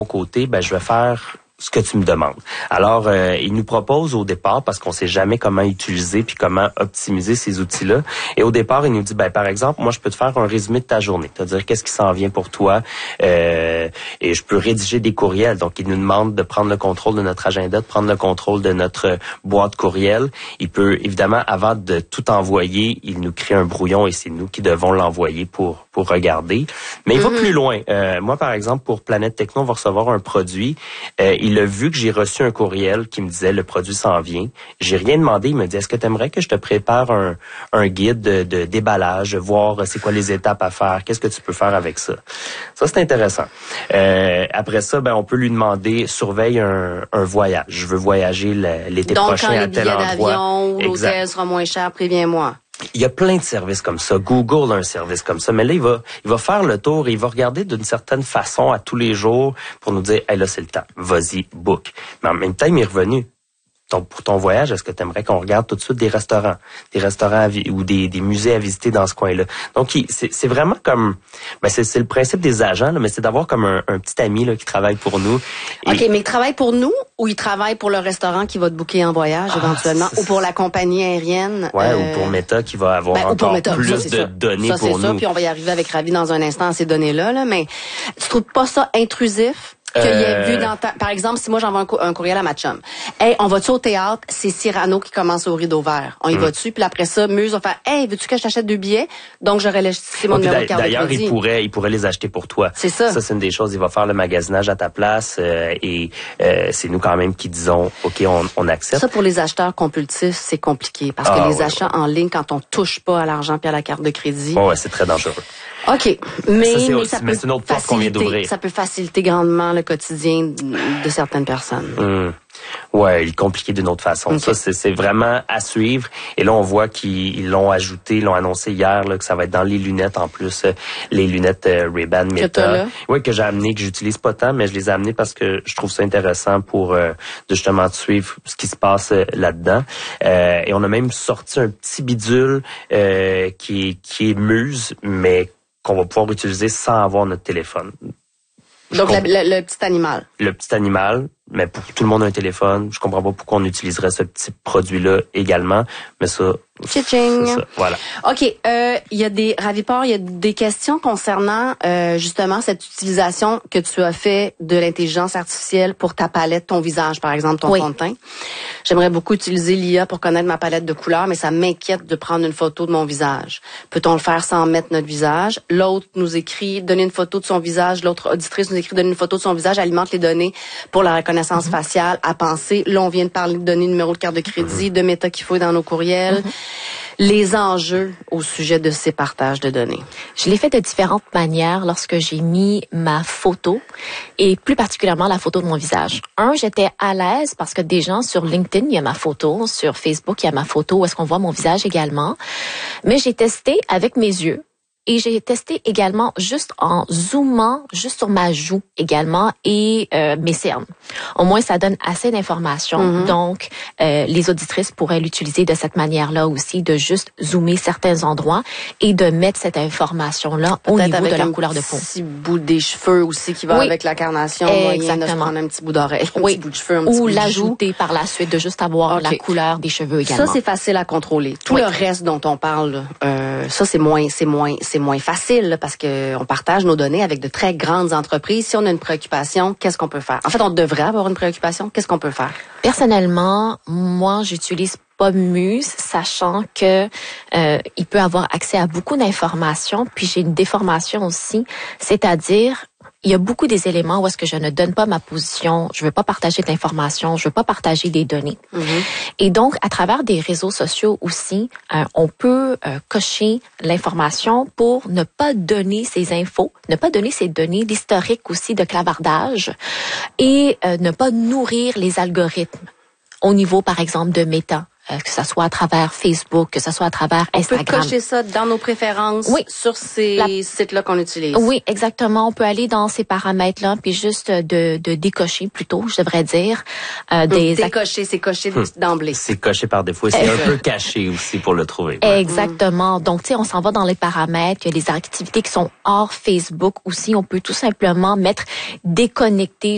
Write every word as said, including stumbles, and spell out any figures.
mon côté, ben je vais faire ce que tu me demandes. Alors, euh, il nous propose au départ, parce qu'on sait jamais comment utiliser puis comment optimiser ces outils-là, et au départ, il nous dit, ben par exemple, moi, je peux te faire un résumé de ta journée, c'est-à-dire qu'est-ce qui s'en vient pour toi, euh, et je peux rédiger des courriels. Donc, il nous demande de prendre le contrôle de notre agenda, de prendre le contrôle de notre boîte courriel. Il peut, évidemment, avant de tout envoyer, il nous crée un brouillon et c'est nous qui devons l'envoyer pour pour regarder. Mais il mm-hmm. va plus loin. Euh, moi, par exemple, pour Planète Techno, on va recevoir un produit. Euh, il a vu que j'ai reçu un courriel qui me disait le produit s'en vient. J'ai rien demandé. Il me dit, est-ce que tu aimerais que je te prépare un, un guide de, de déballage, voir c'est quoi les étapes à faire, qu'est-ce que tu peux faire avec ça. Ça, c'est intéressant. Euh, après ça, ben on peut lui demander, surveille un, un voyage. Je veux voyager l'été Donc, prochain à tel endroit. Donc, quand les billets d'avion ou l'hôtel sera moins cher, préviens-moi. Il y a plein de services comme ça. Google a un service comme ça. Mais là, il va, il va faire le tour et il va regarder d'une certaine façon à tous les jours pour nous dire, hey, là, c'est le temps. Vas-y, book. Mais en même temps, il m'est revenu. Ton, pour ton voyage, est-ce que tu aimerais qu'on regarde tout de suite des restaurants, des restaurants à vi- ou des, des musées à visiter dans ce coin-là? Donc, il, c'est, c'est vraiment comme, ben c'est, c'est le principe des agents, là, mais c'est d'avoir comme un, un petit ami là qui travaille pour nous. Et... OK, mais il travaille pour nous ou il travaille pour le restaurant qui va te booker en voyage ah, éventuellement, ou pour la compagnie aérienne? Ouais, euh... ou pour Meta qui va avoir ben, encore Meta, plus ça, de ça. données ça, pour c'est nous. Ça, puis on va y arriver avec Ravi dans un instant à ces données-là, là, mais tu trouves pas ça intrusif? Qu'il euh... ait vu dans ta... Par exemple, si moi j'envoie un, cou- un courriel à ma chum. Hey, on va-tu au théâtre? C'est Cyrano qui commence au rideau vert. On y mm. va-tu? Puis après ça, Muse va faire, hey, veux-tu que je t'achète deux billets? Donc, j'aurais laissé mon oh, numéro de carte de crédit. D'ailleurs, il pourrait, il pourrait les acheter pour toi. C'est ça. Ça, c'est une des choses. Il va faire le magasinage à ta place, euh, et euh, c'est nous quand même qui disons, OK, on, on accepte. Ça, pour les acheteurs compulsifs, c'est compliqué. Parce ah, que les ouais, achats ouais. en ligne, quand on touche pas à l'argent puis à la carte de crédit. Oh, ouais, c'est très dangereux. OK. Mais, ça, mais, aussi, ça mais peut c'est une autre porte qu'on vient d'ouvrir. Ça peut faciliter grandement le quotidien de certaines personnes. Mmh. Ouais, il est compliqué d'une autre façon. Okay. Ça, c'est, c'est vraiment à suivre. Et là, on voit qu'ils l'ont ajouté, ils l'ont annoncé hier, là, que ça va être dans les lunettes en plus, euh, les lunettes euh, Ray-Ban Meta. Oui, que j'ai amené, que j'utilise pas tant, mais je les ai amenées parce que je trouve ça intéressant pour euh, justement suivre ce qui se passe euh, là-dedans. Euh, et on a même sorti un petit bidule euh, qui est, qui est Muse, mais qu'on va pouvoir utiliser sans avoir notre téléphone. Je Donc, comp... le, le petit animal. Le petit animal, mais pour tout le monde a un téléphone. Je comprends pas pourquoi on utiliserait ce petit produit-là également, mais ça, Tching. c'est ça. Voilà. OK. Il euh, y a des, Raviport, il y a des questions concernant euh, justement cette utilisation que tu as fait de l'intelligence artificielle pour ta palette, ton visage, par exemple, ton oui. fond de teint. J'aimerais beaucoup utiliser l'I A pour connaître ma palette de couleurs, mais ça m'inquiète de prendre une photo de mon visage. Peut-on le faire sans mettre notre visage? L'autre nous écrit, donner une photo de son visage. L'autre auditrice nous écrit, donner une photo de son visage, alimente les données pour la reconnaissance mm-hmm. faciale, à penser. Là, on vient de parler de donner le numéro de carte de crédit, mm-hmm. de méta qu'il faut dans nos courriels. Mm-hmm. Les enjeux au sujet de ces partages de données. Je l'ai fait de différentes manières lorsque j'ai mis ma photo et plus particulièrement la photo de mon visage. Un, j'étais à l'aise parce que des gens sur LinkedIn, il y a ma photo, sur Facebook, il y a ma photo où est-ce qu'on voit mon visage également. Mais j'ai testé avec mes yeux. Et j'ai testé également juste en zoomant, juste sur ma joue également et euh, mes cernes. Au moins, ça donne assez d'informations. Mm-hmm. Donc, euh, les auditrices pourraient l'utiliser de cette manière-là aussi, de juste zoomer certains endroits et de mettre cette information-là peut-être au niveau avec de la un couleur de peau. Un petit bout des cheveux aussi qui va oui. avec la carnation. Exactement. Moyen de prendre un petit bout d'oreille, un oui. petit bout de cheveux, un Ou petit l'ajouter par la suite, de juste avoir okay. la couleur des cheveux également. Ça, c'est facile à contrôler. Tout oui. le reste dont on parle, euh, ça, c'est moins, c'est moins, c'est moins facile. Parce que on partage nos données avec de très grandes entreprises. Si on a une préoccupation, qu'est-ce qu'on peut faire? En fait, on devrait avoir une préoccupation. Qu'est-ce qu'on peut faire? Personnellement, moi, j'utilise pas Muse, sachant que euh, il peut avoir accès à beaucoup d'informations. Puis j'ai une déformation aussi, c'est-à-dire il y a beaucoup des éléments où est-ce que je ne donne pas ma position, je veux pas partager d'informations, je veux pas partager des données. Mm-hmm. Et donc, à travers des réseaux sociaux aussi, euh, on peut euh, cocher l'information pour ne pas donner ces infos, ne pas donner ces données, l'historique aussi de clavardage et euh, ne pas nourrir les algorithmes au niveau, par exemple, de Meta. Euh, que ça soit à travers Facebook, que ça soit à travers Instagram. On peut cocher ça dans nos préférences oui. sur ces La... sites-là qu'on utilise. Oui, exactement. On peut aller dans ces paramètres-là, puis juste de, de décocher plutôt, je devrais dire. Euh, des décocher, c'est coché hum. d'emblée. C'est coché par défaut. C'est un peu caché aussi pour le trouver. Ouais. Exactement. Hum. Donc, tu sais, on s'en va dans les paramètres. Il y a des activités qui sont hors Facebook aussi. On peut tout simplement mettre déconnecté